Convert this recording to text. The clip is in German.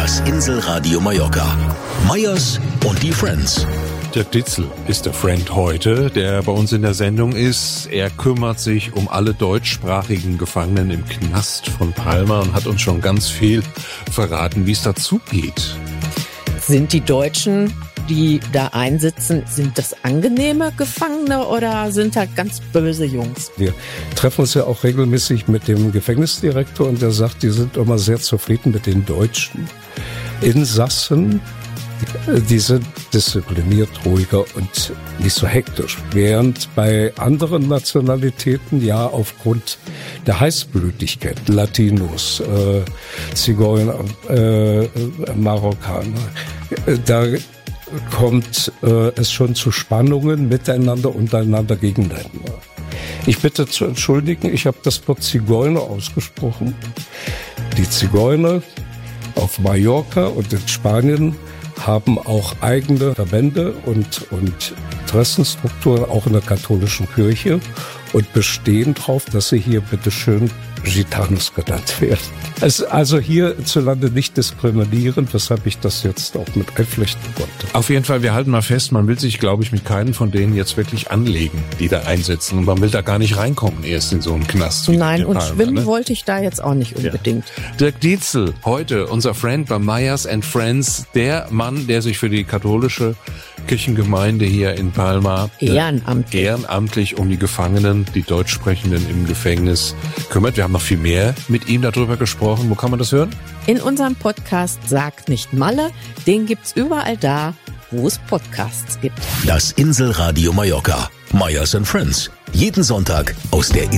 Das Inselradio Mallorca. Meyers und die Friends. Dirk Dietzel ist der Friend heute, der bei uns in der Sendung ist. Er kümmert sich um alle deutschsprachigen Gefangenen im Knast von Palma und hat uns schon ganz viel verraten, wie es dazu geht. Sind die Deutschen, die da einsitzen, sind das angenehme Gefangene oder sind halt ganz böse Jungs? Wir treffen uns ja auch regelmäßig mit dem Gefängnisdirektor und der sagt, die sind immer sehr zufrieden mit den deutschen Insassen. Die sind diszipliniert, ruhiger und nicht so hektisch. Während bei anderen Nationalitäten ja aufgrund der Heißblütigkeit, Latinos, Zigeuner, Marokkaner, da kommt es schon zu Spannungen miteinander, untereinander, gegeneinander. Ich bitte zu entschuldigen, ich habe das Wort Zigeuner ausgesprochen. Die Zigeuner auf Mallorca und in Spanien haben auch eigene Verbände und Interessenstrukturen, auch in der katholischen Kirche, und bestehen darauf, dass sie hier bitteschön Gitanos genannt werden. Also hierzulande nicht diskriminierend, weshalb ich das jetzt auch mit einflechten konnte. Auf jeden Fall, wir halten mal fest, man will sich, glaube ich, mit keinen von denen jetzt wirklich anlegen, die da einsitzen. Und man will da gar nicht reinkommen erst in so einen Knast. Nein, und schwimmen wollte ich da jetzt auch nicht unbedingt. Ja. Dirk Dietzel, heute unser Friend bei Meyers and Friends, der Mann, der sich für die katholische Kirchengemeinde hier in Palma ehrenamtlich um die Gefangenen, die Deutschsprechenden im Gefängnis kümmert. Wir haben noch viel mehr mit ihm darüber gesprochen. Wo kann man das hören? In unserem Podcast Sagt nicht Malle. Den gibt's überall da, wo es Podcasts gibt. Das Inselradio Mallorca. Meyers and Friends. Jeden Sonntag aus der